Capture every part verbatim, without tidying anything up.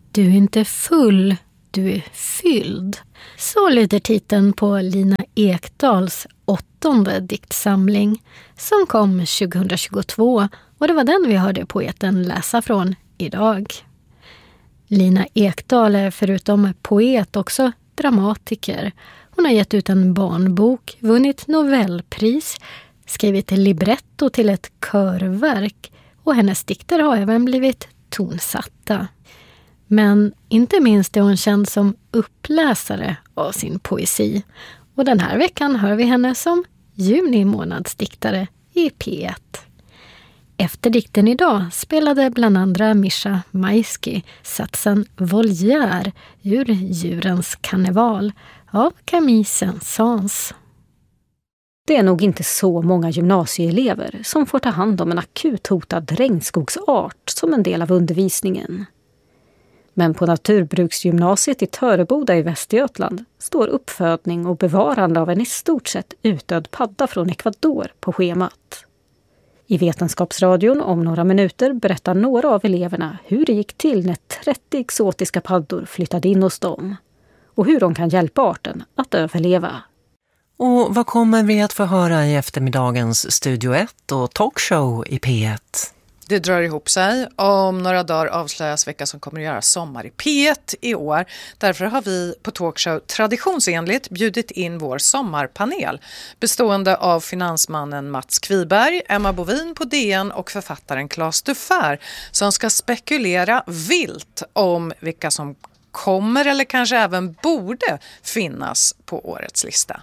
Du är inte full, du är fylld. Så lyder titeln på Lina Ekdahls åttonde diktsamling som kom tjugohundratjugotvå, och det var den vi hörde poeten läsa från idag. Lina Ekdahl är förutom poet också dramatiker. Hon har gett ut en barnbok, vunnit Nobelpris, skrivit libretto till ett körverk och hennes dikter har även blivit tonsatta. Men inte minst är hon känd som uppläsare av sin poesi. Och den här veckan hör vi henne som juni månadsdiktare i P ett. Efter dikten idag spelade bland andra Mischa Maisky satsen Volière ur Djurens karneval av Camille Saint-Saëns. Det är nog inte så många gymnasieelever som får ta hand om en akut hotad regnskogsart som en del av undervisningen. Men på Naturbruksgymnasiet i Töreboda i Västergötland står uppfödning och bevarande av en i stort sett utdöd padda från Ecuador på schemat. I Vetenskapsradion om några minuter berättar några av eleverna hur det gick till när trettio exotiska paddor flyttade in hos dem och hur de kan hjälpa arten att överleva. Och vad kommer vi att få höra i eftermiddagens Studio ett och talkshow i P ett? Det drar ihop sig. Om några dagar avslöjas vilka som kommer att göra sommar i P ett i år. Därför har vi på talkshow traditionsenligt bjudit in vår sommarpanel bestående av finansmannen Mats Kviberg, Emma Bovin på D N och författaren Claes Dufair som ska spekulera vilt om vilka som kommer eller kanske även borde finnas på årets lista.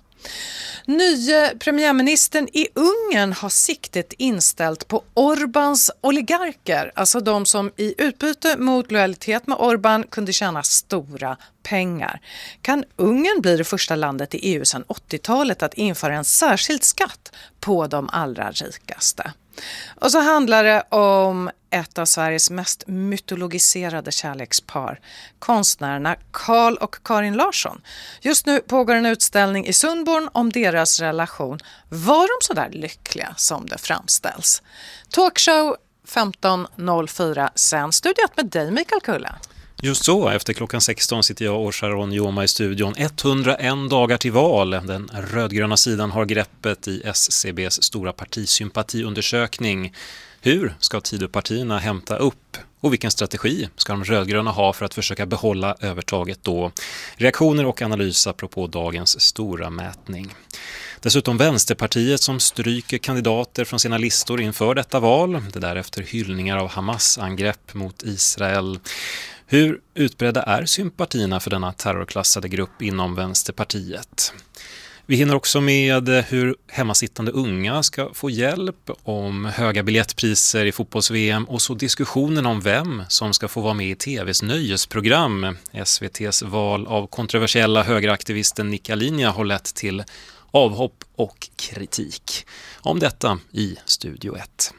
Nye premiärministern i Ungern har siktet inställt på Orbáns oligarker, alltså de som i utbyte mot lojalitet med Orbán kunde tjäna stora pengar. Kan Ungern bli det första landet i E U sedan åttiotalet att införa en särskild skatt på de allra rikaste? Och så handlar det om ett av Sveriges mest mytologiserade kärlekspar, konstnärerna Carl och Karin Larsson. Just nu pågår en utställning i Sundborn om deras relation. Var de så där lyckliga som det framställs? Talkshow femton noll fyra, sen studiet med dig Mikael Kulla. Just så, efter klockan sexton sitter jag och Sharon Joma i studion. etthundraen dagar till val. Den rödgröna sidan har greppet i S C B:s stora partisympatiundersökning. Hur ska Tidöpartierna hämta upp? Och vilken strategi ska de rödgröna ha för att försöka behålla övertaget då? Reaktioner och analys apropå dagens stora mätning. Dessutom Vänsterpartiet som stryker kandidater från sina listor inför detta val. Det där efter hyllningar av Hamas-angrepp mot Israel. Hur utbredda är sympatierna för denna terrorklassade grupp inom Vänsterpartiet? Vi hinner också med hur hemmasittande unga ska få hjälp, om höga biljettpriser i fotbolls-V M och så diskussionen om vem som ska få vara med i T V:s nöjesprogram. S V T:s val av kontroversiella högeraktivisten Nick Alinja har lett till avhopp och kritik. Om detta i Studio ett.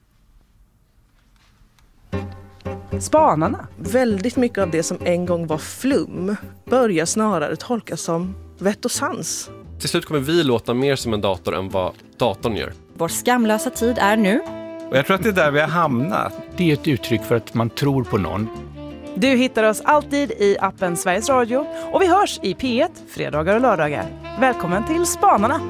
Spanarna. Väldigt mycket av det som en gång var flum börjar snarare tolkas som vett och sans. Till slut kommer vi låta mer som en dator än vad datorn gör. Vår skamlösa tid är nu. Och jag tror att det är där vi har hamnat. Det är ett uttryck för att man tror på någon. Du hittar oss alltid i appen Sveriges Radio och vi hörs i P ett fredagar och lördagar. Välkommen till Spanarna!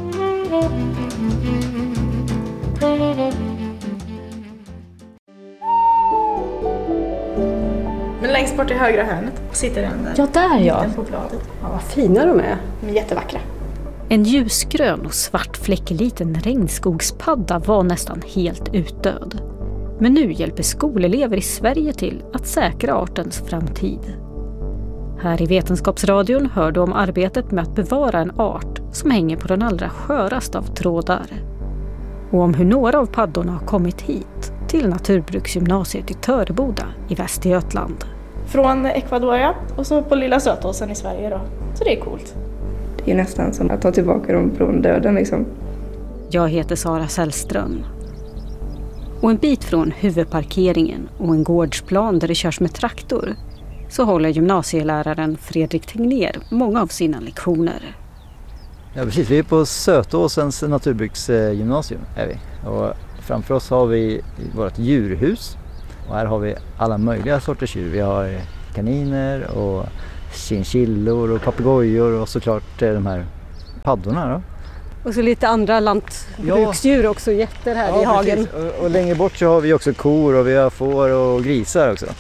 Men längst bort i högra hörnet sitter den där. Ja, där ja. Den på bladet. Ja, vad fina de är. De är jättevackra. En ljusgrön och svartfläckig liten regnskogspadda var nästan helt utdöd. Men nu hjälper skolelever i Sverige till att säkra artens framtid. Här i Vetenskapsradion hör du om arbetet med att bevara en art som hänger på den allra sköraste av trådar. Och om hur några av paddorna har kommit hit till Naturbruksgymnasiet i Töreboda i Västergötland. Från Ecuador och så på Lilla Sötåsen i Sverige då. Så det är coolt. Det är nästan som att ta tillbaka dem från döden liksom. Jag heter Sara Sällström. Och en bit från huvudparkeringen och en gårdsplan där det körs med traktor så håller gymnasieläraren Fredrik Tegnér många av sina lektioner. Ja precis, vi är på Sötåsens naturbruksgymnasium är vi. Och framför oss har vi vårt djurhus och här har vi alla möjliga sorters djur. Vi har kaniner och chinchillor och papegojor och såklart de här paddorna då. Och så lite andra lantbruksdjur ja. också, getter här ja, i hagen. Och, och längre bort så har vi också kor och vi har får och grisar också.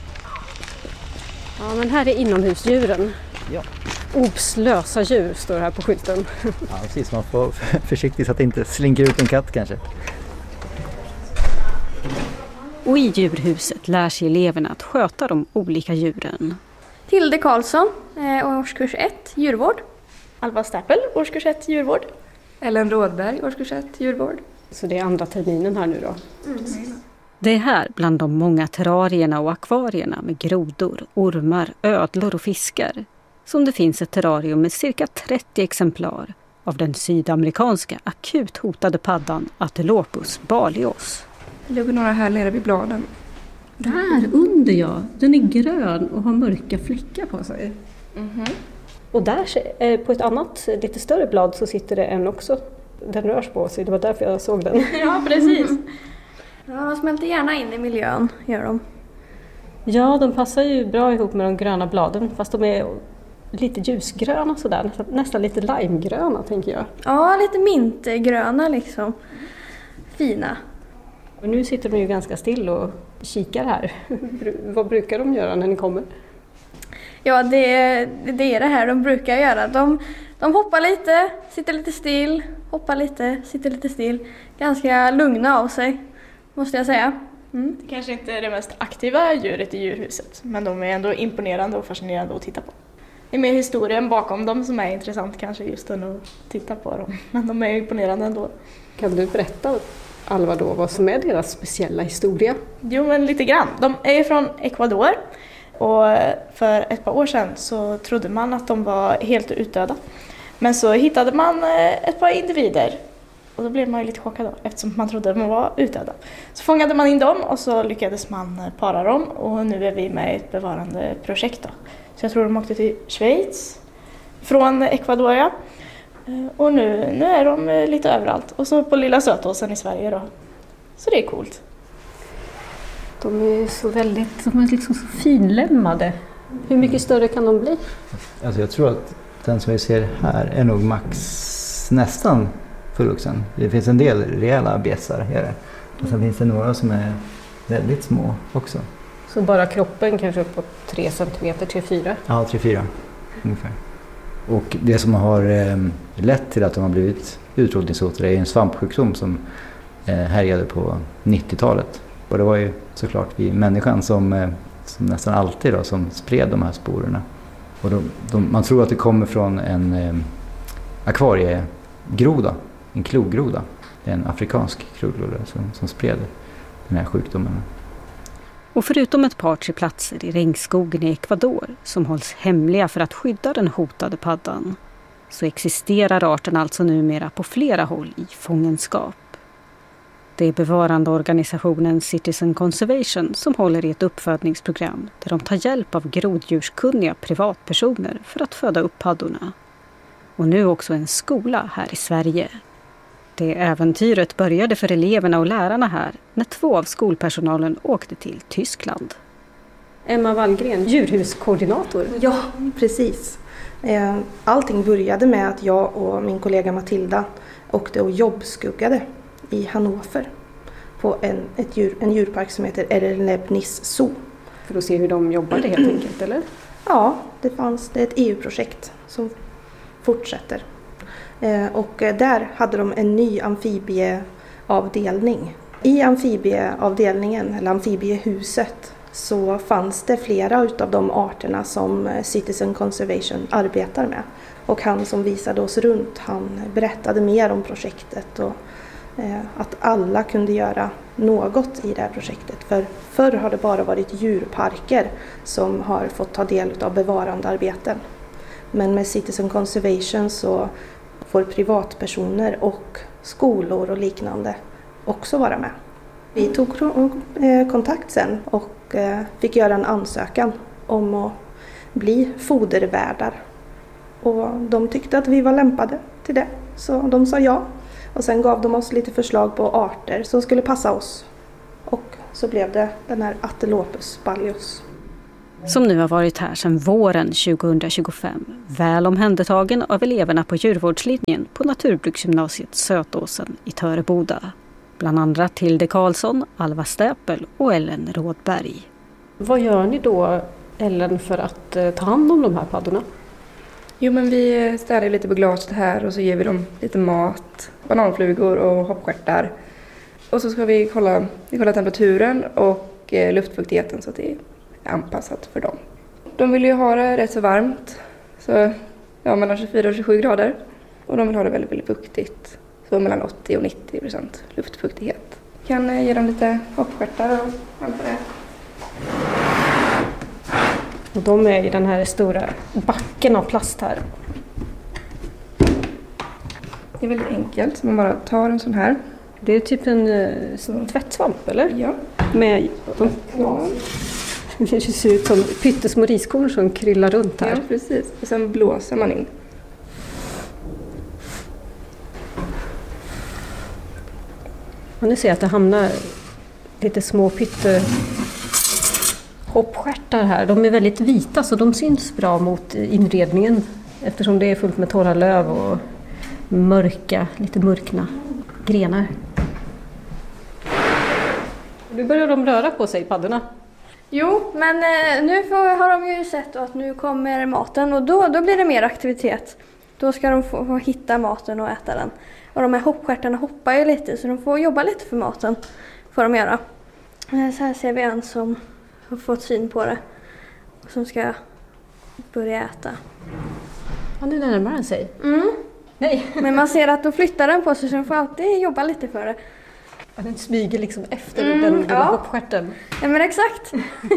Ja, men här är inomhusdjuren. Ja. Obslösa djur står det här på skylten. Ja, precis. Man får vara försiktig så att det inte slinker ut en katt kanske. Och i djurhuset lär sig eleverna att sköta de olika djuren. Hilde Karlsson, eh, årskurs ett, djurvård. Alva Stappel, årskurs ett, djurvård. Ellen Rådberg, årskurs ett, djurvård. Så det är andra terminen här nu då? Mm. Det är här bland de många terrarierna och akvarierna med grodor, ormar, ödlor och fiskar som det finns ett terrarium med cirka trettio exemplar av den sydamerikanska akut hotade paddan Atelopus balios. Det ligger några här nere vid bladen. Där under ja, den är grön och har mörka fläckar på sig. Mm-hmm. Och där på ett annat lite större blad så sitter det en också. Den rörs på sig, det var därför jag såg den. Ja, precis. Ja, de smälter gärna in i miljön, gör de. Ja, de passar ju bra ihop med de gröna bladen, fast de är lite ljusgröna sådär, nästan, nästan lite limegröna tänker jag. Ja, lite mintgröna liksom. Fina. Och nu sitter de ju ganska still och kikar här. Vad brukar de göra när ni kommer? Ja, det, det är det här de brukar göra. De, de hoppar lite, sitter lite still, hoppar lite, sitter lite still. Ganska lugna av sig, måste jag säga. Mm. Det kanske inte är det mest aktiva djuret i djurhuset, men de är ändå imponerande och fascinerande att titta på. Det är mer historien bakom dem som är intressant kanske just än att titta på dem. Men de är imponerande ändå. Kan du berätta, Alva, då, vad som är deras speciella historia? Jo, men lite grann. De är från Ecuador. Och för ett par år sedan så trodde man att de var helt utdöda. Men så hittade man ett par individer. Och då blev man ju lite chockad då, eftersom man trodde att de var utdöda. Så fångade man in dem och så lyckades man para dem. Och nu är vi med i ett bevarande projekt då. Så jag tror de åkte till Schweiz från Ecuador. Ja. Och nu, nu är de lite överallt. Och så på Lilla Sötåsen i Sverige då. Så det är coolt. De är så väldigt, de är liksom så finlämmade. Hur mycket större kan de bli? Alltså jag tror att den som vi ser här är nog max nästan fullvuxen. Det finns en del rejäla bjässar här. Och sen finns det några som är väldigt små också. Så bara kroppen kanske upp på tre centimeter till fyra? Ja, tre fyra ungefär. Och det som har eh, lett till att de har blivit utrotningshotade är en svampsjukdom som eh, härjade på nittiotalet. Och det var ju såklart vi människan som, eh, som nästan alltid då, som spred de här sporerna. Och de, de, man tror att det kommer från en eh, akvariegroda, en klogroda. Det är en afrikansk klogroda som, som spred den här sjukdomen. Och förutom ett par tre platser i regnskogen i Ecuador som hålls hemliga för att skydda den hotade paddan så existerar arten alltså numera på flera håll i fångenskap. Det är bevarandeorganisationen Citizen Conservation som håller i ett uppfödningsprogram där de tar hjälp av groddjurskunniga privatpersoner för att föda upp paddorna. Och nu också en skola här i Sverige. Det äventyret började för eleverna och lärarna här när två av skolpersonalen åkte till Tyskland. Emma Wallgren, djurhuskoordinator. Ja, precis. Allting började med att jag och min kollega Matilda åkte och jobbskuggade i Hannover på en, ett djur, en djurpark som heter Erlebnis Zoo. För att se hur de jobbade helt enkelt, eller? Ja, det fanns det är ett E U-projekt som fortsätter. Och där hade de en ny amfibieavdelning. I amfibieavdelningen, eller amfibiehuset, så fanns det flera av de arterna som Citizen Conservation arbetar med. Och han som visade oss runt, han berättade mer om projektet och att alla kunde göra något i det här projektet. För förr har det bara varit djurparker som har fått ta del av bevarandearbeten. Men med Citizen Conservation så får privatpersoner och skolor och liknande också vara med. Vi tog kontakt sen och fick göra en ansökan om att bli fodervärdar. Och de tyckte att vi var lämpade till det, så de sa ja. Och sen gav de oss lite förslag på arter som skulle passa oss. Och så blev det den här Atelopus balios. som nu har varit här sedan våren tjugohundratjugofem, väl omhändertagen av eleverna på djurvårdslinjen på Naturbruksgymnasiet Sötåsen i Töreboda. Bland andra Tilde Karlsson, Alva Stäpel och Ellen Rådberg. Vad gör ni då, Ellen, för att eh, ta hand om de här paddorna? Jo, men vi städar lite på glaset här och så ger vi dem lite mat, bananflugor och hoppstjärtar. Och så ska vi kolla, vi kolla temperaturen och eh, luftfuktigheten så att det är anpassat för dem. De vill ju ha det rätt så varmt, så ja, mellan tjugofyra och tjugosju grader. Och de vill ha det väldigt, väldigt fuktigt, så mellan åttio och nittio procent luftfuktighet. Kan eh, ge dem lite hoppstjärtar och allt det. Och de är i den här stora backen av plast här. Det är väldigt enkelt, så man bara tar en sån här. Det är typ en uh, tvättsvamp, eller? Ja. Med, ja. Det ser ut som pyttesmå riskorn som kryllar runt här. Ja, precis. Och sen blåser man in. Och nu ser jag att det hamnar lite små pytte hoppstjärtar här. De är väldigt vita så de syns bra mot inredningen eftersom det är fullt med torra löv och mörka, lite mörkna grenar. Nu börjar de röra på sig, paddorna. Jo, men eh, nu får, har de ju sett att nu kommer maten och då, då blir det mer aktivitet. Då ska de få, få hitta maten och äta den. Och de här hoppstjärtarna hoppar ju lite så de får jobba lite för maten. Får de göra. Eh, så här ser vi en som har fått syn på det. Och som ska börja äta. Ja, nu närmar den sig. Mm. Nej. Men man ser att då flyttar den på sig så den får alltid jobba lite för det. Ja, den smyger liksom efter Mm, den ja. hoppstjärten. Ja, men exakt.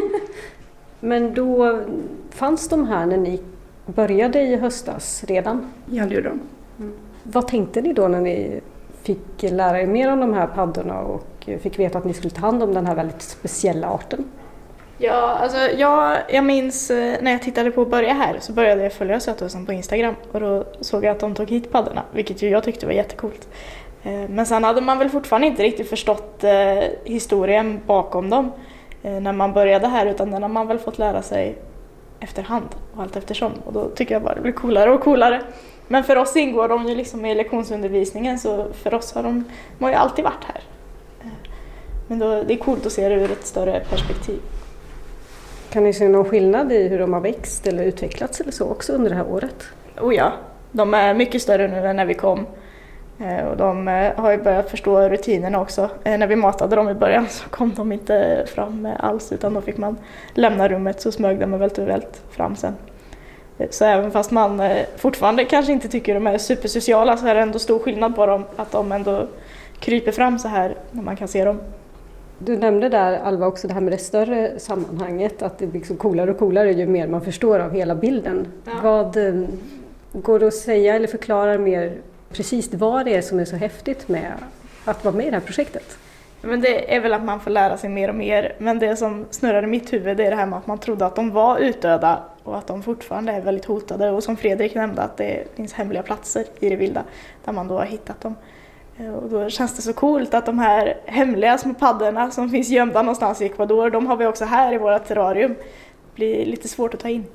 Men då fanns de här när ni började i höstas redan? Ja, det gjorde de. Mm. Vad tänkte ni då när ni fick lära er mer om de här paddorna och fick veta att ni skulle ta hand om den här väldigt speciella arten? Ja, alltså jag, jag minns när jag tittade på att börja här så började jag följa Sötåsen på Instagram och då såg jag att de tog hit paddorna, vilket ju jag tyckte var jättekult. Men sen hade man väl fortfarande inte riktigt förstått eh, historien bakom dem eh, när man började här, utan den har man väl fått lära sig efterhand och allt eftersom. Och då tycker jag bara det blir coolare och coolare. Men för oss ingår de ju liksom i lektionsundervisningen, så för oss har de, de har ju alltid varit här. Eh, men då, det är coolt att se det ur ett större perspektiv. Kan ni se någon skillnad i hur de har växt eller utvecklats eller så också under det här året? Oh ja, de är mycket större nu än när vi kom. Och de har ju börjat förstå rutinerna också. När vi matade dem i början så kom de inte fram alls, utan då fick man lämna rummet, så smög de vält och vält fram sen. Så även fast man fortfarande kanske inte tycker de är supersociala så är det ändå stor skillnad på dem, att de ändå kryper fram så här när man kan se dem. Du nämnde där, Alva, också det här med det större sammanhanget, att det blir så coolare och coolare ju mer man förstår av hela bilden. Ja. Vad går det att säga eller förklara mer precis vad det är som är så häftigt med att vara med i det här projektet? Men det är väl att man får lära sig mer och mer. Men det som snurrar i mitt huvud är det här med att man trodde att de var utdöda och att de fortfarande är väldigt hotade. Och som Fredrik nämnde, att det finns hemliga platser i det vilda där man då har hittat dem. Och då känns det så coolt att de här hemliga små paddorna som finns gömda någonstans i Ecuador, de har vi också här i våra terrarium. Det blir lite svårt att ta in.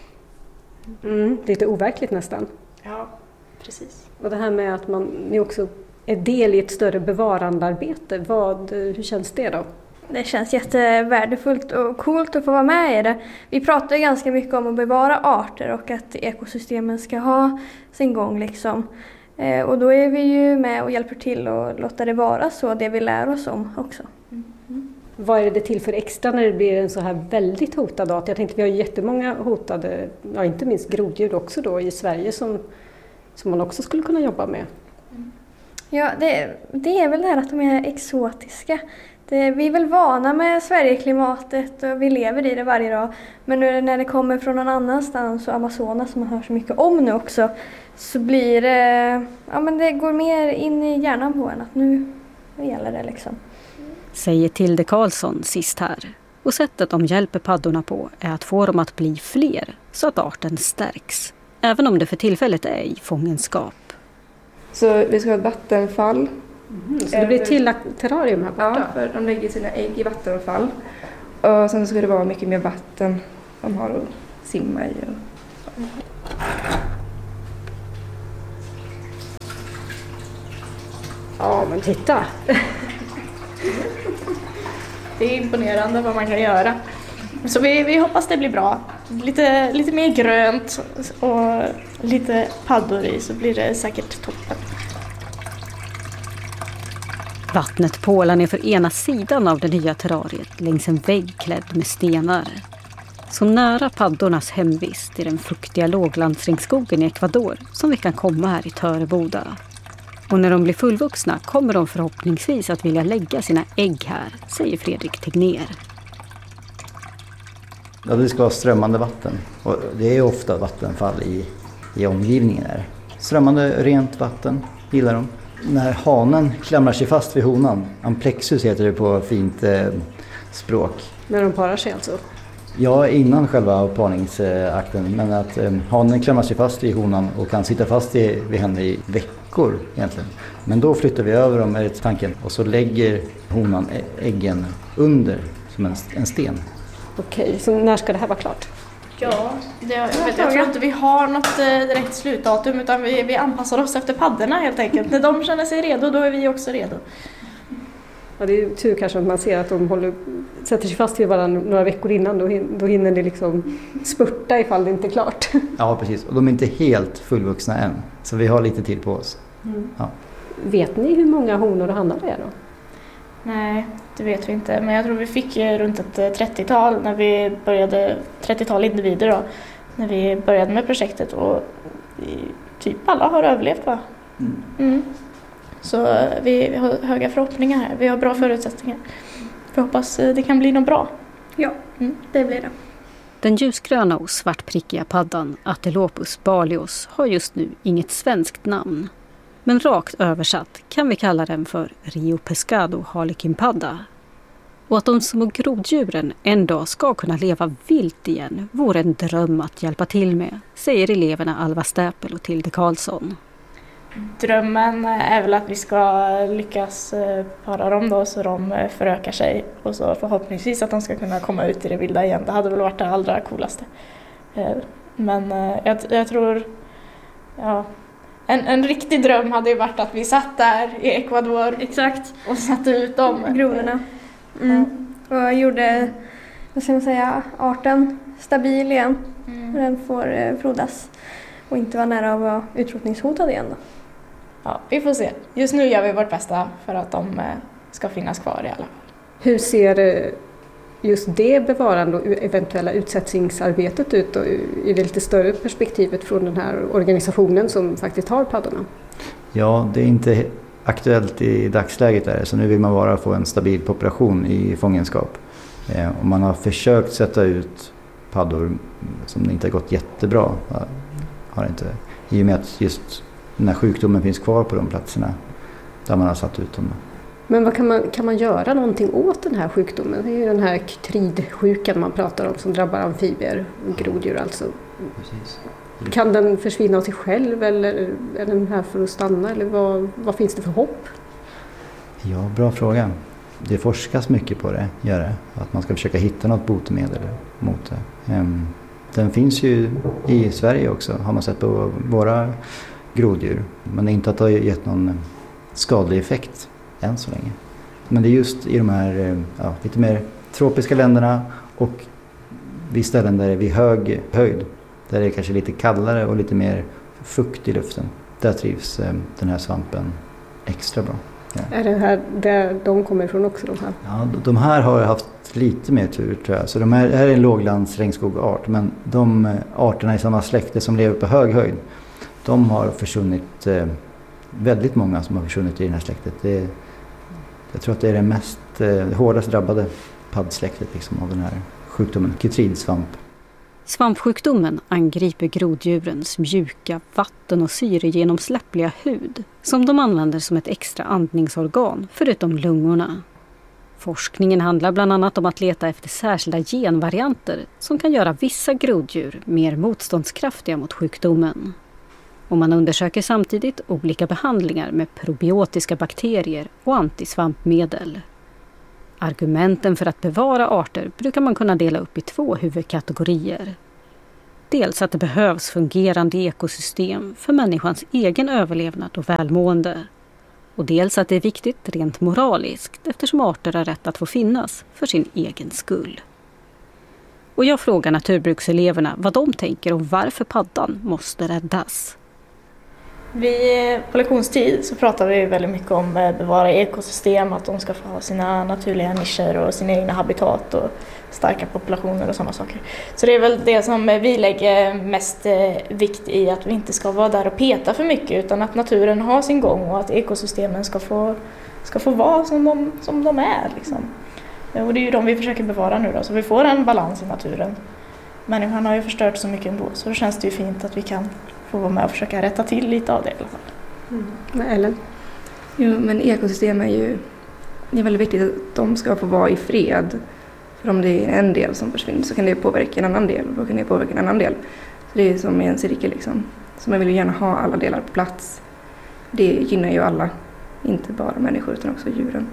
Mm, lite overkligt nästan. Ja, precis. Och det här med att man, ni också är del i ett större bevarandearbete, vad, hur känns det då? Det känns jättevärdefullt och coolt att få vara med i det. Vi pratar ju ganska mycket om att bevara arter och att ekosystemen ska ha sin gång liksom. Eh, och då är vi ju med och hjälper till och låter det vara så, det vi lär oss om också. Mm. Vad är det till för extra när det blir en så här väldigt hotad art? Jag tänkte vi har jättemånga hotade, ja, inte minst groddjur också då i Sverige som, som man också skulle kunna jobba med. Ja, det, det är väl det här att de är exotiska. Det, vi är väl vana med Sverigeklimatet och vi lever i det varje dag. Men nu när det kommer från någon annanstans och Amazonas som man hör så mycket om nu också, så blir det, ja men det går mer in i hjärnan på en att nu gäller det liksom. Säger Tilde Karlsson sist här. Och sättet de hjälper paddorna på är att få dem att bli fler så att arten stärks. Även om det för tillfället är i fångenskap. Så vi ska ha ett vattenfall. Mm, så det blir ett tillagt terrarium här borta? Ja, för de lägger sina ägg i vattenfall. Och sen ska det vara mycket mer vatten de har att simma i. Och... Ja, men titta! Det är imponerande vad man kan göra. Så vi, vi hoppas det blir bra. Lite, lite mer grönt och lite paddor i så blir det säkert toppen. Vattnet pålar ner för ena sidan av det nya terrariet längs en vägg klädd med stenar. Så nära paddornas hemvist i den fuktiga låglandsregnskogen i Ecuador som vi kan komma här i Töreboda. Och när de blir fullvuxna kommer de förhoppningsvis att vilja lägga sina ägg här, säger Fredrik Tegnér. Ja, det ska vara strömmande vatten. Och det är ofta vattenfall i, i omgivningen här. Strömmande, rent vatten gillar de. När hanen klamrar sig fast vid honan, amplexus heter det på fint eh, språk. När de parar sig alltså? Ja, innan själva parningsakten. Men att eh, hanen klamrar sig fast vid honan och kan sitta fast i, vid henne i veckor egentligen. Men då flyttar vi över dem med tanken och så lägger honan äggen under som en, en sten. Okej, så när ska det här vara klart? Ja, det, jag, vet, jag tror inte vi har något direkt slutdatum utan vi, vi anpassar oss efter paddorna helt enkelt. När de känner sig redo, då är vi också redo. Ja, det är ju tur kanske att man ser att de håller, sätter sig fast vid varandra några veckor innan. Då, då hinner det liksom spurta ifall det inte är klart. Ja, precis. Och de är inte helt fullvuxna än. Så vi har lite tid på oss. Mm. Ja. Vet ni hur många honor och hannar det är då? Nej, det vet vi inte. Men jag tror vi fick runt ett trettiotal när vi började, trettiotal individer då, när vi började med projektet och vi, typ alla har överlevt va? Mm. Mm. Så vi, vi har höga förhoppningar här. Vi har bra förutsättningar. Vi hoppas det kan bli något bra. Ja, mm, det blir det. Den ljusgröna och svartprickiga paddan Atelopus balios har just nu inget svenskt namn. Men rakt översatt kan vi kalla den för Rio Pescado harlekinpadda. Och att de små groddjuren en dag ska kunna leva vilt igen vore en dröm att hjälpa till med, säger eleverna Alva Stäpel och Tilde Karlsson. Drömmen är väl att vi ska lyckas para dem då så de förökar sig och så förhoppningsvis att de ska kunna komma ut i det vilda igen. Det hade väl varit det allra coolaste. Men jag, jag tror... Ja, En, en riktig dröm hade ju varit att vi satt där i Ecuador. Exakt. Och satte ut de grodorna. Mm. Ja. Och gjorde, vad ska man säga, arten stabil igen. Mm. Den får eh, frodas. Och inte vara nära att vara utrotningshotad igen då. Ja, vi får se. Just nu gör vi vårt bästa för att de eh, ska finnas kvar i alla fall. Hur ser just det bevarande och eventuella utsättningsarbetet ut då, i det lite större perspektivet från den här organisationen som faktiskt har paddorna? Ja, det är inte aktuellt i dagsläget där, så nu vill man bara få en stabil population i fångenskap. Eh, och man har försökt sätta ut paddor som inte har gått jättebra. Har inte, i och med att just den här sjukdomen finns kvar på de platserna där man har satt ut dem. Men vad kan, man, kan man göra någonting åt den här sjukdomen? Det är ju den här kytridsjukan man pratar om som drabbar amfibier och groddjur alltså. Precis. Kan den försvinna av sig själv eller är den här för att stanna? Eller vad, vad finns det för hopp? Ja, bra fråga. Det forskas mycket på det, gör det. Att man ska försöka hitta något botemedel mot det. Den finns ju i Sverige också, har man sett på våra groddjur. Men inte att det har gett någon skadlig effekt än så länge. Men det är just i de här ja, lite mer tropiska länderna och vid ställen där det är vid hög höjd, där det är kanske lite kallare och lite mer fukt i luften. Där trivs eh, den här svampen extra bra. Ja. Är det här där de kommer ifrån också? De här? Ja, de här har haft lite mer tur tror jag. Så de här, här är en låglandsregnskogart, men de arterna i samma släkte som lever på hög höjd, de har försvunnit, eh, väldigt många som har försvunnit i den här släktet. Det, jag tror att det är det mest eh, hårdast drabbade paddsläktet liksom, av den här sjukdomen, kytridsvamp. Svampsjukdomen angriper groddjurens mjuka vatten- och syregenomsläppliga hud som de använder som ett extra andningsorgan förutom lungorna. Forskningen handlar bland annat om att leta efter särskilda genvarianter som kan göra vissa groddjur mer motståndskraftiga mot sjukdomen. Och man undersöker samtidigt olika behandlingar med probiotiska bakterier och antisvampmedel. Argumenten för att bevara arter brukar man kunna dela upp i två huvudkategorier. Dels att det behövs fungerande ekosystem för människans egen överlevnad och välmående. Och dels att det är viktigt rent moraliskt eftersom arter har rätt att få finnas för sin egen skull. Och jag frågar naturbrukseleverna vad de tänker om varför paddan måste räddas. Vi, på lektionstid så pratar vi väldigt mycket om att bevara ekosystem, att de ska få ha sina naturliga nischer och sina egna habitat och starka populationer och sådana saker. Så det är väl det som vi lägger mest vikt i, att vi inte ska vara där och peta för mycket utan att naturen har sin gång och att ekosystemen ska få, ska få vara som de, som de är. Liksom. Och det är ju de vi försöker bevara nu då, så vi får en balans i naturen. Människan har ju förstört så mycket ändå, så då känns det ju fint att vi kan få vara med och försöka rätta till lite av det i alla fall. Mm. Ellen? Jo, men ekosystem är ju det är väldigt viktigt att de ska få vara i fred. För om det är en del som försvinner så kan det påverka en annan del och då kan det påverka en annan del. Så det är som en cirkel liksom. Så man vill ju gärna ha alla delar på plats. Det gynnar ju alla, inte bara människor utan också djuren.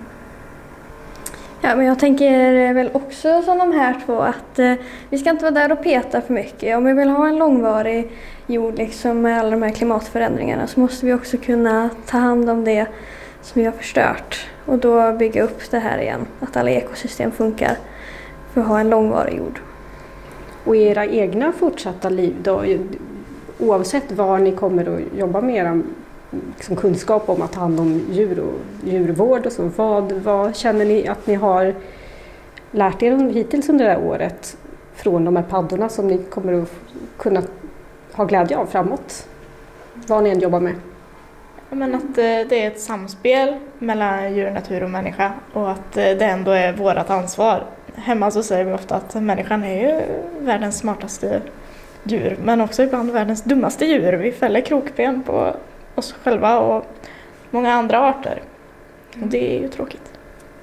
Ja, men jag tänker väl också som de här två att eh, vi ska inte vara där och peta för mycket. Om vi vill ha en långvarig jord liksom, med alla de här klimatförändringarna så måste vi också kunna ta hand om det som vi har förstört och då bygga upp det här igen. Att alla ekosystem funkar för att ha en långvarig jord. Och i era egna fortsatta liv då, oavsett var ni kommer att jobba med era liksom kunskap om att ta hand om djur och djurvård och så. Vad, vad känner ni att ni har lärt er hittills under det här året från de här paddorna som ni kommer att kunna ha glädje av framåt? Vad ni än jobbar med? Men att det är ett samspel mellan djur, natur och människa och att det ändå är vårt ansvar. Hemma så säger vi ofta att människan är ju världens smartaste djur men också ibland världens dummaste djur. Vi fäller krokben på oss själva och många andra arter. Och det är ju tråkigt.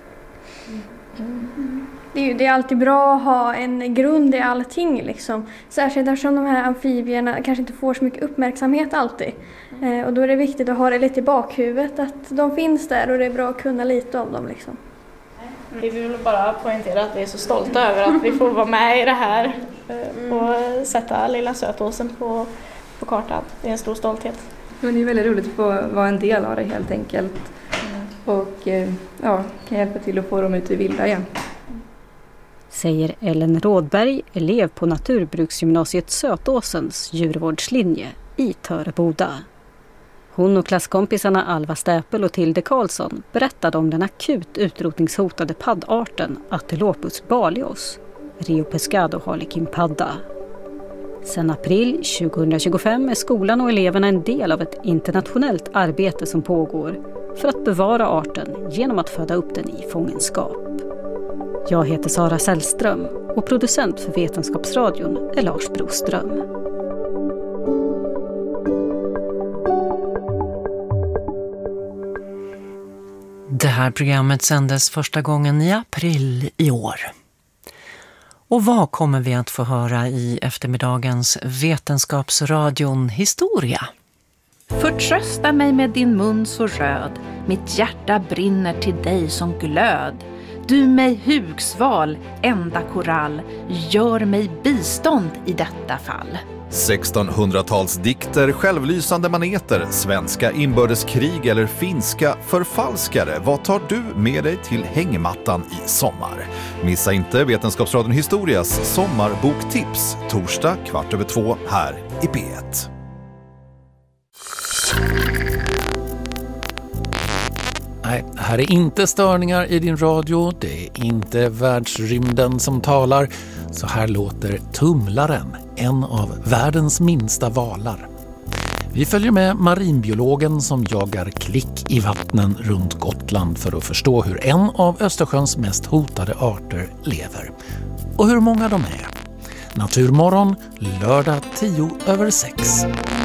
Mm. Det är ju det är alltid bra att ha en grund i allting. Liksom. Särskilt eftersom de här amfibierna kanske inte får så mycket uppmärksamhet alltid. Eh, och då är det viktigt att ha det lite i bakhuvudet. Att de finns där och det är bra att kunna lite om dem. Liksom. Vi vill bara poängtera att vi är så stolta över att vi får vara med i det här. Eh, och sätta lilla Sötåsen på, på kartan. Det är en stor stolthet. Men det är väldigt roligt att få vara en del av det helt enkelt. Och ja, kan hjälpa till att få dem ut i vilda igen. Säger Ellen Rådberg, elev på Naturbruksgymnasiet Sötåsens djurvårdslinje i Töreboda. Hon och klasskompisarna Alva Stäpel och Tilde Karlsson berättade om den akut utrotningshotade paddarten Atelopus balios, Rio Pescado harlequin padda. Sedan april tjugohundratjugofem är skolan och eleverna en del av ett internationellt arbete som pågår för att bevara arten genom att föda upp den i fångenskap. Jag heter Sara Sällström och producent för Vetenskapsradion är Lars Broström. Det här programmet sändes första gången i april i år. Och vad kommer vi att få höra i eftermiddagens Vetenskapsradion historia? Förtrösta mig med din mun så röd, mitt hjärta brinner till dig som glöd. Du mig hugsval, enda korall, gör mig bistånd i detta fall. sextonhundratalsdikter, självlysande maneter, svenska inbördeskrig eller finska förfalskare. Vad tar du med dig till hängmattan i sommar? Missa inte Vetenskapsradion Historias sommarboktips torsdag kvart över två här i P ett. Nej, här är inte störningar i din radio, det är inte världsrymden som talar. Så här låter tumlaren, en av världens minsta valar. Vi följer med marinbiologen som jagar klick i vattnen runt Gotland för att förstå hur en av Östersjöns mest hotade arter lever. Och hur många de är. Naturmorgon, lördag tio över sex.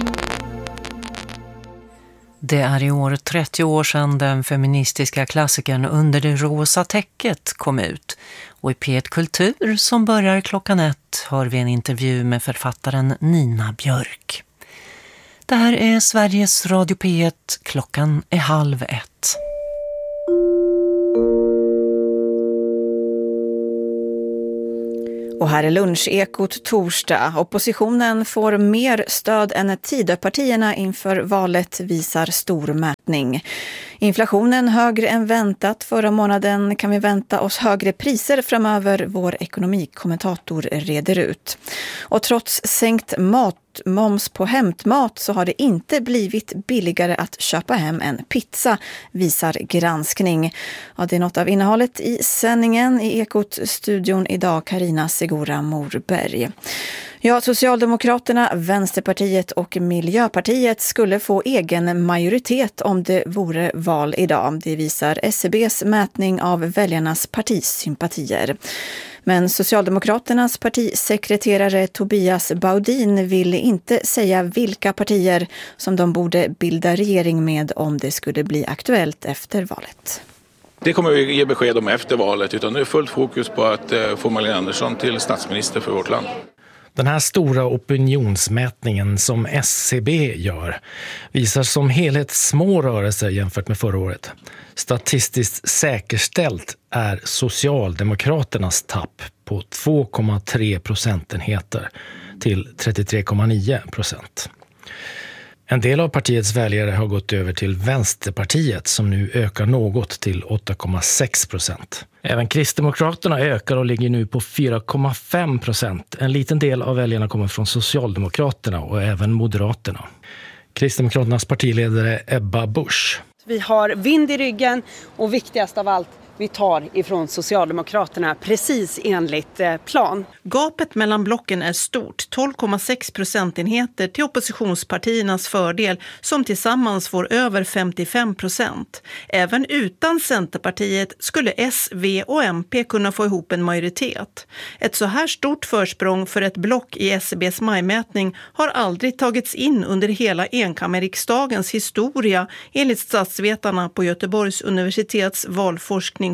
Det är i år trettio år sedan den feministiska klassikern Under det rosa täcket kom ut. Och i P ett Kultur som börjar klockan ett hör vi en intervju med författaren Nina Björk. Det här är Sveriges Radio P ett, klockan är halv ett. Och här är lunchekot torsdag. Oppositionen får mer stöd än Tidöpartierna inför valet, visar stor mätning. Inflationen högre än väntat. Förra månaden kan vi vänta oss högre priser framöver, vår ekonomikommentator reder ut. Och trots sänkt mat moms på hämtmat så har det inte blivit billigare att köpa hem en pizza, visar granskning. Ja, det är något av innehållet i sändningen. I Ekot-studion idag Carina Segura Morberg. Ja, Socialdemokraterna, Vänsterpartiet och Miljöpartiet skulle få egen majoritet om det vore val idag. Det visar S C B:s mätning av väljarnas partisympatier. Men Socialdemokraternas partisekreterare Tobias Baudin vill inte säga vilka partier som de borde bilda regering med om det skulle bli aktuellt efter valet. Det kommer vi ge besked om efter valet, utan nu är fullt fokus på att få Magdalena Andersson till statsminister för vårt land. Den här stora opinionsmätningen som S C B gör visar som helhet små rörelser jämfört med förra året. Statistiskt säkerställt är Socialdemokraternas tapp på två komma tre procentenheter till trettiotre komma nio procent. En del av partiets väljare har gått över till Vänsterpartiet som nu ökar något till åtta komma sex procent. Även Kristdemokraterna ökar och ligger nu på fyra komma fem procent. En liten del av väljarna kommer från Socialdemokraterna och även Moderaterna. Kristdemokraternas partiledare Ebba Busch. Vi har vind i ryggen och viktigast av allt, vi tar ifrån Socialdemokraterna precis enligt plan. Gapet mellan blocken är stort, tolv komma sex procentenheter till oppositionspartiernas fördel som tillsammans får över femtiofem procent. Även utan Centerpartiet skulle S, V och M P kunna få ihop en majoritet. Ett så här stort försprång för ett block i S C B:s majmätning har aldrig tagits in under hela enkammarriksdagens historia enligt statsvetarna på Göteborgs universitets valforskning.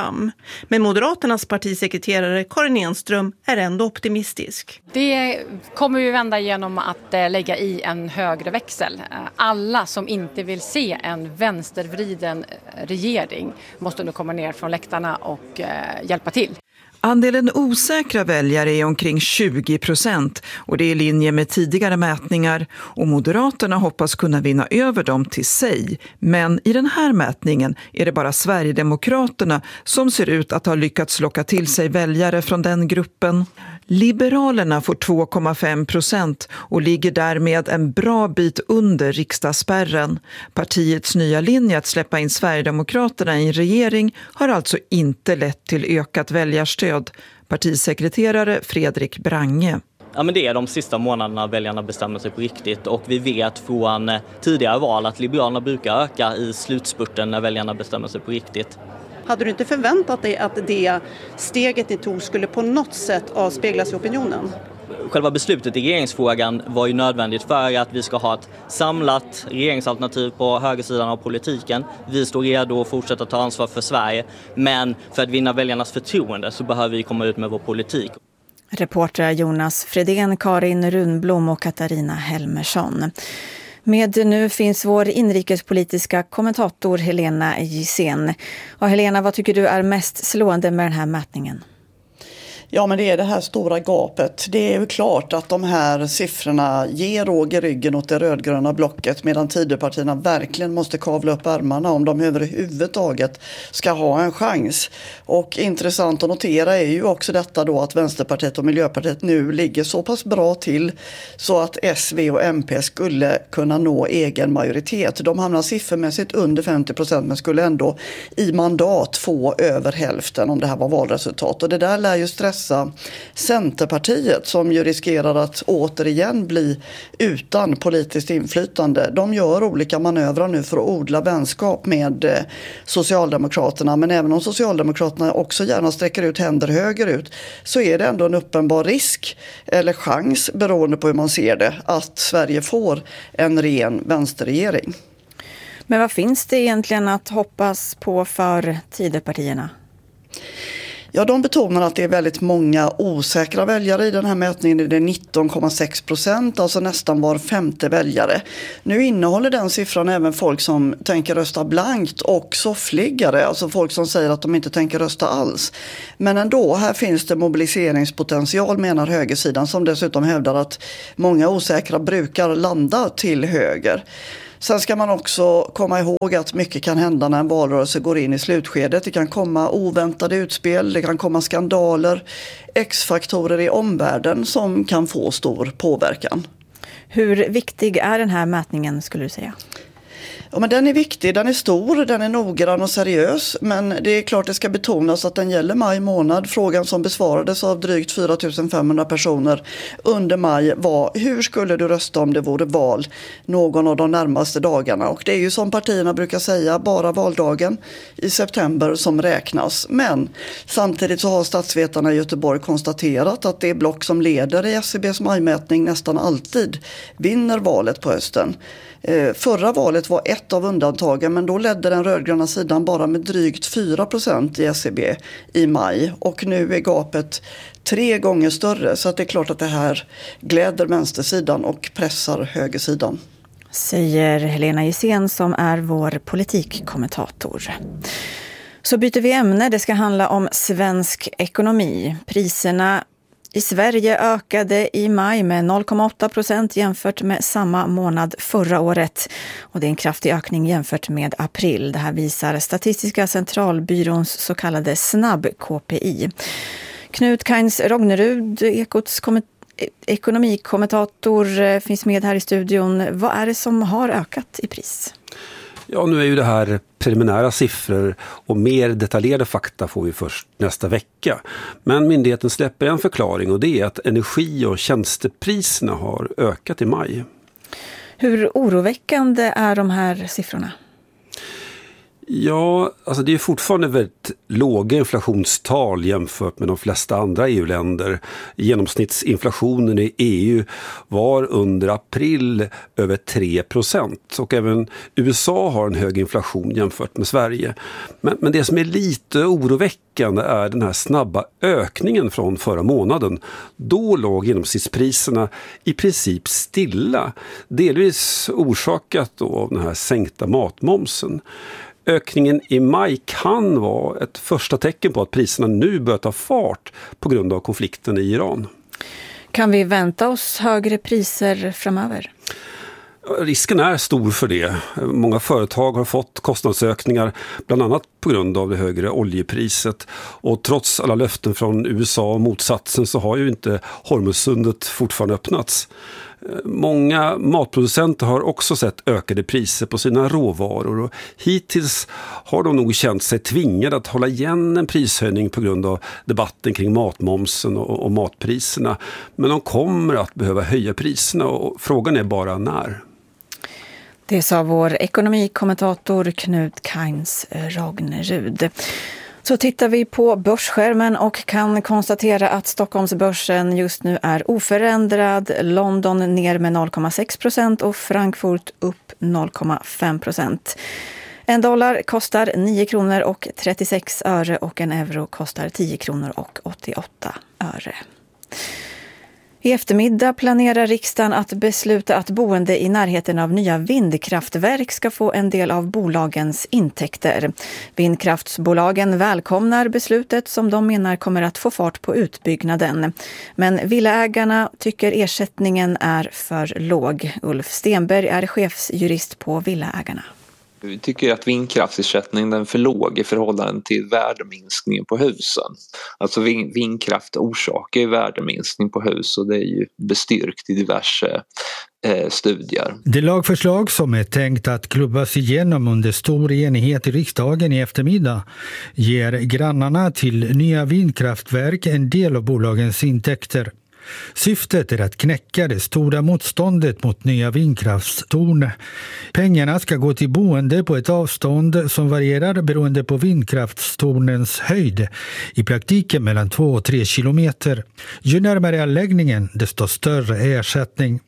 Men Moderaternas partisekreterare Karin Enström är ändå optimistisk. Det kommer vi vända genom att lägga i en högre växel. Alla som inte vill se en vänstervriden regering måste nu komma ner från läktarna och hjälpa till. Andelen osäkra väljare är omkring tjugo procent och det är i linje med tidigare mätningar och Moderaterna hoppas kunna vinna över dem till sig. Men i den här mätningen är det bara Sverigedemokraterna som ser ut att ha lyckats locka till sig väljare från den gruppen. Liberalerna får två komma fem procent och ligger därmed en bra bit under riksdagsspärren. Partiets nya linje att släppa in Sverigedemokraterna i en regering har alltså inte lett till ökat väljarstöd. Partisekreterare Fredrik Brange. Ja, men det är de sista månaderna väljarna bestämmer sig på riktigt och vi vet från tidigare val att Liberalerna brukar öka i slutspurten när väljarna bestämmer sig på riktigt. Hade du inte förväntat dig att det steget ni tog skulle på något sätt avspeglas i opinionen? Själva beslutet i regeringsfrågan var ju nödvändigt för att vi ska ha ett samlat regeringsalternativ på högersidan av politiken. Vi står redo att fortsätta ta ansvar för Sverige, men för att vinna väljarnas förtroende så behöver vi komma ut med vår politik. Reportrar Jonas Fredén, Karin Runblom och Katarina Helmersson. Med nu finns vår inrikespolitiska kommentator Helena Gissén. Och Helena, vad tycker du är mest slående med den här mätningen? Ja, men det är det här stora gapet. Det är ju klart att de här siffrorna ger råg i ryggen åt det rödgröna blocket medan Tidöpartierna verkligen måste kavla upp ärmarna om de överhuvudtaget ska ha en chans. Och intressant att notera är ju också detta då att Vänsterpartiet och Miljöpartiet nu ligger så pass bra till så att S, V och M P skulle kunna nå egen majoritet. De hamnar siffermässigt under femtio procent men skulle ändå i mandat få över hälften om det här var valresultat. Och det där lär ju stressa Centerpartiet som ju riskerar att återigen bli utan politiskt inflytande. De gör olika manövrar nu för att odla vänskap med Socialdemokraterna, men även om Socialdemokraterna också gärna sträcker ut händer högerut så är det ändå en uppenbar risk eller chans, beroende på hur man ser det, att Sverige får en ren vänsterregering. Men vad finns det egentligen att hoppas på för Tidöpartierna? Ja, de betonar att det är väldigt många osäkra väljare i den här mätningen. Det är nitton komma sex procent, alltså nästan var femte väljare. Nu innehåller den siffran även folk som tänker rösta blankt och soffliggare, alltså folk som säger att de inte tänker rösta alls. Men ändå, här finns det mobiliseringspotential, menar högersidan, som dessutom hävdar att många osäkra brukar landa till höger. Sen ska man också komma ihåg att mycket kan hända när en valrörelse går in i slutskedet. Det kan komma oväntade utspel, det kan komma skandaler, X-faktorer i omvärlden som kan få stor påverkan. Hur viktig är den här mätningen, skulle du säga? Ja, men den är viktig, den är stor, den är noggrann och seriös, men det är klart det ska betonas att den gäller maj månad. Frågan som besvarades av drygt fyra tusen femhundra personer under maj var: hur skulle du rösta om det vore val någon av de närmaste dagarna? Och det är ju som partierna brukar säga, bara valdagen i september som räknas. Men samtidigt så har statsvetarna i Göteborg konstaterat att det block som leder i S C B:s majmätning nästan alltid vinner valet på hösten. Eh, förra valet var ett av undantagen, men då ledde den rödgröna sidan bara med drygt fyra procent i S C B i maj. Och nu är gapet tre gånger större, så att det är klart att det här gläder vänstersidan och pressar högersidan. Säger Helena Gissén som är vår politikkommentator. Så byter vi ämne, det ska handla om svensk ekonomi. Priserna i Sverige ökade i maj med noll komma åtta procent jämfört med samma månad förra året. Och det är en kraftig ökning jämfört med april. Det här visar Statistiska centralbyråns så kallade snabb-K P I. Knut Kainz Rognerud, Ekots kom- ekonomikommentator, finns med här i studion. Vad är det som har ökat i pris? Ja, nu är ju det här preliminära siffror och mer detaljerade fakta får vi först nästa vecka. Men myndigheten släpper en förklaring, och det är att energi- och tjänstepriserna har ökat i maj. Hur oroväckande är de här siffrorna? Ja, alltså det är fortfarande väldigt låga inflationstal jämfört med de flesta andra E U-länder. Genomsnittsinflationen i E U var under april över tre procent, och även U S A har en hög inflation jämfört med Sverige. Men, men det som är lite oroväckande är den här snabba ökningen från förra månaden. Då låg genomsnittspriserna i princip stilla, delvis orsakat då av den här sänkta matmomsen. Ökningen i maj kan vara ett första tecken på att priserna nu börjar ta fart på grund av konflikten i Iran. Kan vi vänta oss högre priser framöver? Risken är stor för det. Många företag har fått kostnadsökningar, bland annat på grund av det högre oljepriset. Och trots alla löften från U S A och motsatsen så har ju inte Hormuzsundet fortfarande öppnats. Många matproducenter har också sett ökade priser på sina råvaror, och hittills har de nog känt sig tvingade att hålla igen en prishöjning på grund av debatten kring matmomsen och, och matpriserna. Men de kommer att behöva höja priserna, och frågan är bara när. Det sa vår ekonomikommentator Knut Kainz Rognerud. Så tittar vi på börsskärmen och kan konstatera att Stockholmsbörsen just nu är oförändrad. London ner med noll komma sex procent och Frankfurt upp noll komma fem procent. En dollar kostar nio kronor och trettiosex öre och en euro kostar tio kronor och åttioåtta öre. I eftermiddag planerar riksdagen att besluta att boende i närheten av nya vindkraftverk ska få en del av bolagens intäkter. Vindkraftsbolagen välkomnar beslutet som de menar kommer att få fart på utbyggnaden. Men villaägarna tycker ersättningen är för låg. Ulf Stenberg är chefsjurist på Villaägarna. Vi tycker att vindkraftsersättningen är för låg i förhållande till värdeminskningen på husen. Alltså vindkraft orsakar ju värdeminskning på hus, och det är ju bestyrkt i diverse eh, studier. Det lagförslag som är tänkt att klubbas igenom under stor enighet i riksdagen i eftermiddag ger grannarna till nya vindkraftverk en del av bolagens intäkter. Syftet är att knäcka det stora motståndet mot nya vindkraftstorn. Pengarna ska gå till boende på ett avstånd som varierar beroende på vindkraftstornens höjd, i praktiken mellan två och tre kilometer. Ju närmare anläggningen, desto större ersättning.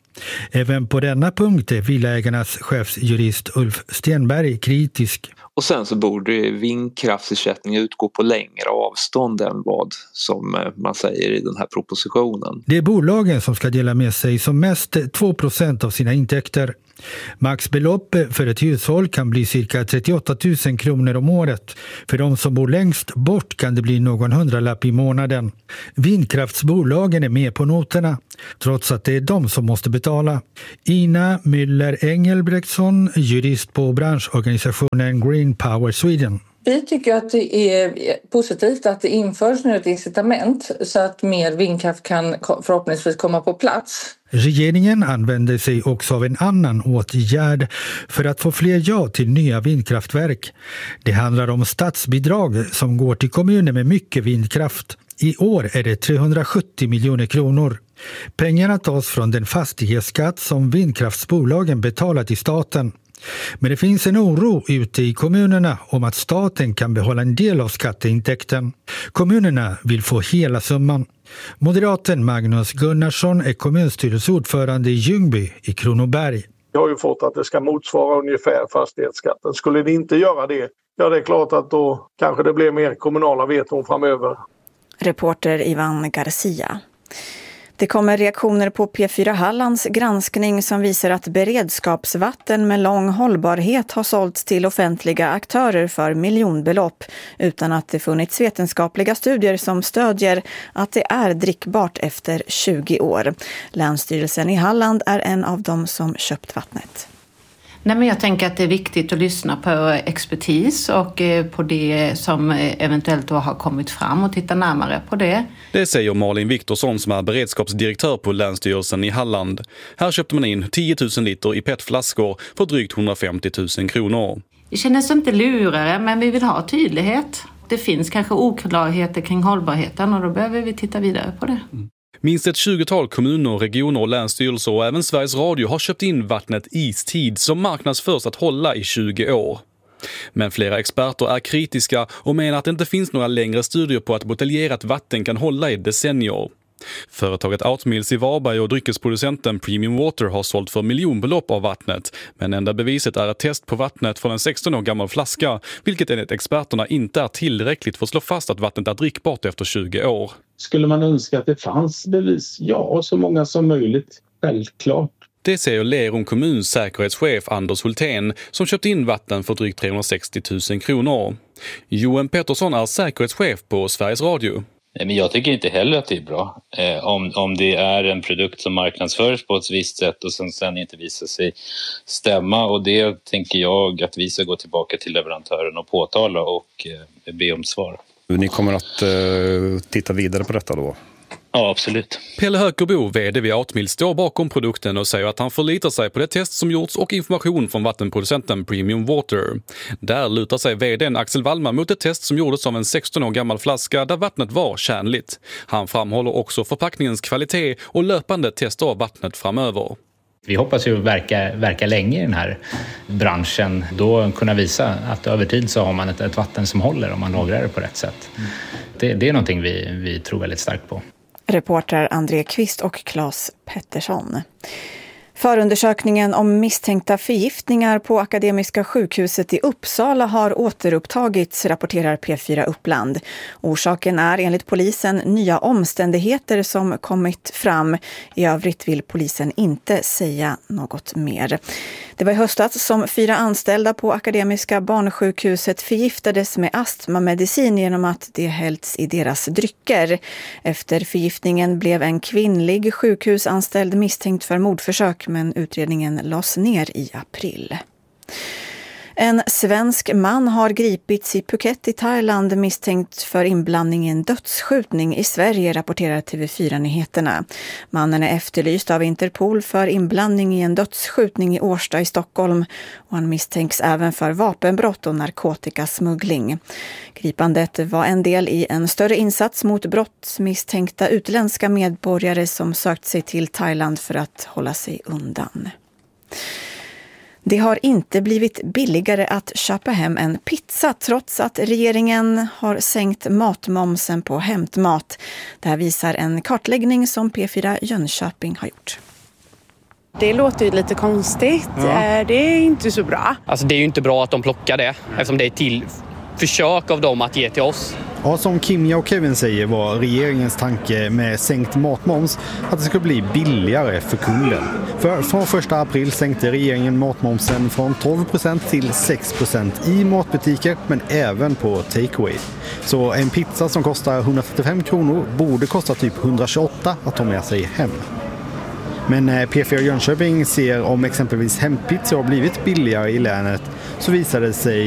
Även på denna punkt är Villaägarnas chefsjurist Ulf Stenberg kritisk. Och sen så borde vindkraftsersättning utgå på längre avstånd än vad som man säger i den här propositionen. Det är bolagen som ska dela med sig som mest två procent av sina intäkter. Maxbelopp för ett hushåll kan bli cirka trettioåtta tusen kronor om året. För de som bor längst bort kan det bli någon hundralapp i månaden. Vindkraftsbolagen är med på noterna, trots att det är de som måste betala. Ina Müller Engelbrektsson, jurist på branschorganisationen Green Power Sweden. Vi tycker att det är positivt att det införs nu ett incitament så att mer vindkraft kan förhoppningsvis komma på plats. Regeringen använder sig också av en annan åtgärd för att få fler ja till nya vindkraftverk. Det handlar om statsbidrag som går till kommuner med mycket vindkraft. I år är det trehundrasjuttio miljoner kronor. Pengarna tas från den fastighetsskatt som vindkraftsbolagen betalar till staten. Men det finns en oro ute i kommunerna om att staten kan behålla en del av skatteintäkten. Kommunerna vill få hela summan. Moderaten Magnus Gunnarsson är kommunstyrelseordförande i Ljungby i Kronoberg. Jag har ju fått att det ska motsvara ungefär fastighetsskatten. Skulle det inte göra det, ja det är klart att då kanske det blir mer kommunala veton framöver. Reporter Ivan Garcia. Det kommer reaktioner på P fyra Hallands granskning som visar att beredskapsvatten med lång hållbarhet har sålts till offentliga aktörer för miljonbelopp utan att det funnits vetenskapliga studier som stödjer att det är drickbart efter tjugo år. Länsstyrelsen i Halland är en av dem som köpt vattnet. Nej, men jag tänker att det är viktigt att lyssna på expertis och på det som eventuellt då har kommit fram och titta närmare på det. Det säger Malin Viktorsson som är beredskapsdirektör på Länsstyrelsen i Halland. Här köpte man in tio tusen liter i petflaskor för drygt hundrafemtio tusen kronor. Det känns inte lurare, men vi vill ha tydlighet. Det finns kanske oklarheter kring hållbarheten och då behöver vi titta vidare på det. Mm. Minst ett tjugotal kommuner, regioner och länsstyrelser och även Sveriges Radio har köpt in vattnet Istid som marknadsförs att hålla i tjugo år. Men flera experter är kritiska och menar att det inte finns några längre studier på att buteljerat vatten kan hålla i decennier. Företaget Outmills i Varberg och dryckesproducenten Premium Water har sålt för miljonbelopp av vattnet, men enda beviset är ett test på vattnet från en sexton år gammal flaska, vilket enligt experterna inte är tillräckligt för att slå fast att vattnet är drickbart efter tjugo år. Skulle man önska att det fanns bevis? Ja, så många som möjligt. Självklart. Det säger Lerum kommuns säkerhetschef Anders Hultén som köpt in vatten för drygt trehundrasextio tusen kronor. Johan Pettersson är säkerhetschef på Sveriges Radio. Men jag tycker inte heller att det är bra. Eh, om, om det är en produkt som marknadsförs på ett visst sätt och sen, sen inte visar sig stämma. Och det tänker jag att vi ska gå tillbaka till leverantören och påtala och eh, be om svar. Ni kommer att eh, titta vidare på detta då? Ja, absolut. Pelle Hökerbo, vd vid Outmill, står bakom produkten och säger att han förlitar sig på det test som gjorts och information från vattenproducenten Premium Water. Där lutar sig vdn Axel Wallman mot ett test som gjordes av en sexton år gammal flaska där vattnet var kärnligt. Han framhåller också förpackningens kvalitet och löpande tester av vattnet framöver. Vi hoppas ju verka, verka länge i den här branschen, då kunna visa att över tid så har man ett, ett vatten som håller om man lagrar det på rätt sätt. Det, det är någonting vi, vi tror väldigt starkt på. Reporter André Kvist och Claes Pettersson. Förundersökningen om misstänkta förgiftningar på Akademiska sjukhuset i Uppsala har återupptagits, rapporterar P fyra Uppland. Orsaken är enligt polisen nya omständigheter som kommit fram. I övrigt vill polisen inte säga något mer. Det var i höstas som fyra anställda på Akademiska barnsjukhuset förgiftades med astmamedicin genom att det hällts i deras drycker. Efter förgiftningen blev en kvinnlig sjukhusanställd misstänkt för mordförsök, men utredningen lades ner i april. En svensk man har gripits i Phuket i Thailand misstänkt för inblandning i en dödsskjutning i Sverige, rapporterar T V fyra-nyheterna. Mannen är efterlyst av Interpol för inblandning i en dödsskjutning i Årsta i Stockholm och han misstänks även för vapenbrott och narkotikasmuggling. Gripandet var en del i en större insats mot brottsmisstänkta utländska medborgare som sökt sig till Thailand för att hålla sig undan. Det har inte blivit billigare att köpa hem en pizza trots att regeringen har sänkt matmomsen på hämtmat. Det här visar en kartläggning som P fyra Jönköping har gjort. Det låter ju lite konstigt. Ja. Det är inte så bra. Alltså det är ju inte bra att de plockar det eftersom det är till försök av dem att ge till oss. Ja, som Kimja och Kevin säger var regeringens tanke med sänkt matmoms att det skulle bli billigare för kunden. För från första april sänkte regeringen matmomsen från tolv procent till sex procent i matbutiker men även på takeaway. Så en pizza som kostar hundratrettiofem kronor borde kosta typ hundratjugoåtta att ta med sig hem. Men P fyra Jönköping ser om exempelvis hempizza har blivit billigare i länet så visar det sig